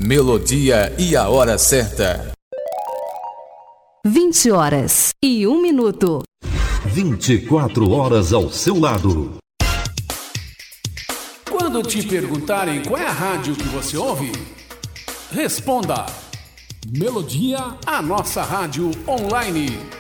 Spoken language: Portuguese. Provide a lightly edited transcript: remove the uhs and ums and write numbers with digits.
Melodia e a hora certa. 20h01. 24 horas ao seu lado. Quando te perguntarem qual é a rádio que você ouve, responda: Melodia, a nossa rádio online.